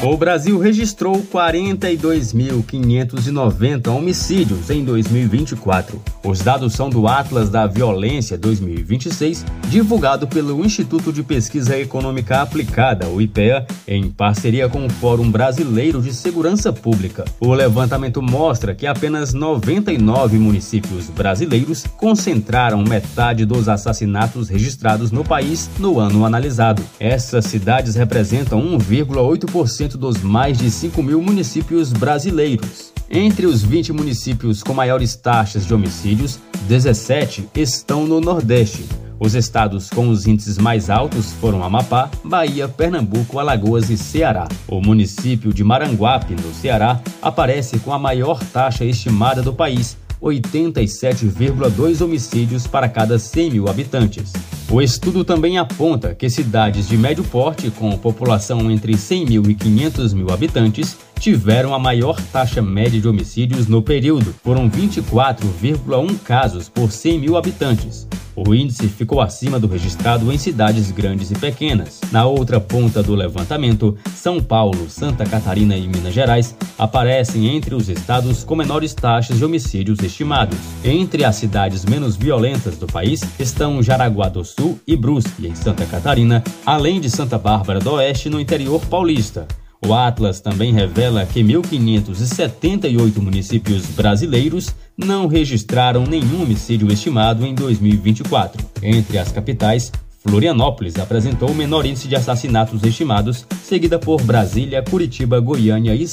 O Brasil registrou 42.590 homicídios em 2024. Os dados são do Atlas da Violência 2026, divulgado pelo Instituto de Pesquisa Econômica Aplicada, o IPEA, em parceria com o Fórum Brasileiro de Segurança Pública. O levantamento mostra que apenas 99 municípios brasileiros concentraram metade dos assassinatos registrados no país no ano analisado. Essas cidades representam 1,8% dos mais de 5.000 municípios brasileiros. Entre os 20 municípios com maiores taxas de homicídios, 17 estão no Nordeste. Os estados com os índices mais altos foram Amapá, Bahia, Pernambuco, Alagoas e Ceará. O município de Maranguape, no Ceará, aparece com a maior taxa estimada do país, 87,2 homicídios para cada 100 mil habitantes. O estudo também aponta que cidades de médio porte, com população entre 100 mil e 500 mil habitantes, tiveram a maior taxa média de homicídios no período. Foram 24,1 casos por 100 mil habitantes. O índice ficou acima do registrado em cidades grandes e pequenas. Na outra ponta do levantamento, São Paulo, Santa Catarina e Minas Gerais aparecem entre os estados com menores taxas de homicídios estimados. Entre as cidades menos violentas do país estão Jaraguá do Sul e Brusque, em Santa Catarina, além de Santa Bárbara do Oeste, no interior paulista. O Atlas também revela que 1.578 municípios brasileiros não registraram nenhum homicídio estimado em 2024. Entre as capitais, Florianópolis apresentou o menor índice de assassinatos estimados, seguida por Brasília, Curitiba, Goiânia e